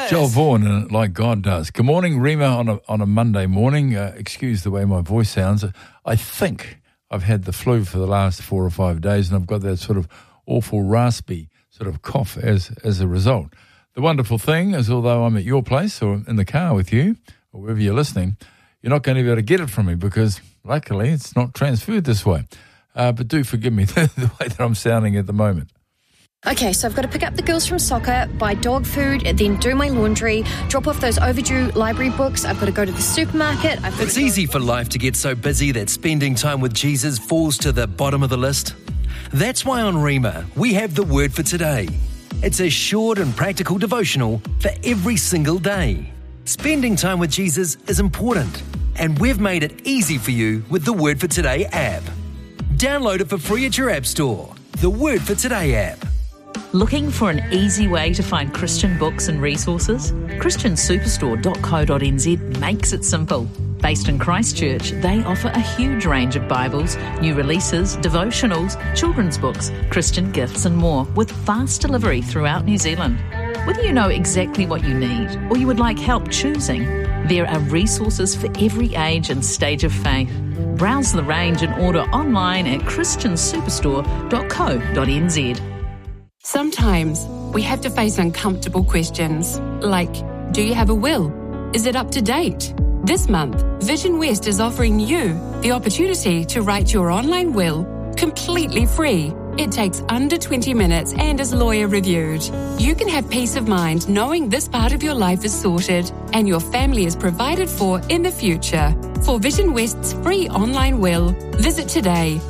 Joel Vaughan and Like God Does. Good morning, Rima, on a Monday morning. Excuse the way my voice sounds. I think I've had the flu for the last 4 or 5 days, and I've got that sort of awful raspy sort of cough as a result. The wonderful thing is, although I'm at your place or in the car with you, or wherever you're listening, you're not going to be able to get it from me because, luckily, it's not transferred this way. But do forgive me the way that I'm sounding at the moment. Okay, so I've got to pick up the girls from soccer, buy dog food, then do my laundry, drop off those overdue library books. I've got to go to the supermarket. It's easy for life to get so busy that spending time with Jesus falls to the bottom of the list. That's why on Rima, we have the Word for Today. It's a short and practical devotional for every single day. Spending time with Jesus is important, and we've made it easy for you with the Word for Today app. Download it for free at your app store. The Word for Today app. Looking for an easy way to find Christian books and resources? ChristianSuperstore.co.nz makes it simple. Based in Christchurch, they offer a huge range of Bibles, new releases, devotionals, children's books, Christian gifts and more, with fast delivery throughout New Zealand. Whether you know exactly what you need or you would like help choosing, there are resources for every age and stage of faith. Browse the range and order online at ChristianSuperstore.co.nz. Sometimes we have to face uncomfortable questions like, do you have a will? Is it up to date? This month, Vision West is offering you the opportunity to write your online will completely free. It takes under 20 minutes and is lawyer reviewed. You can have peace of mind knowing this part of your life is sorted and your family is provided for in the future. For Vision West's free online will, visit today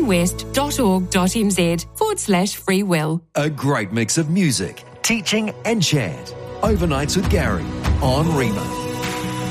visionwest.org.nz/free will. A great mix of music, teaching and chat. Overnights with Gary on Rima.